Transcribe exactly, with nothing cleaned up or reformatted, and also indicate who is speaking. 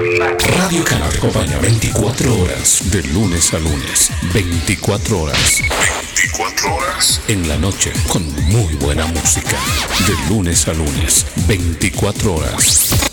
Speaker 1: Radio Canal te acompaña veinticuatro horas, de lunes a lunes. veinticuatro horas. veinticuatro horas. En la noche, con muy buena música. De lunes a lunes. veinticuatro horas.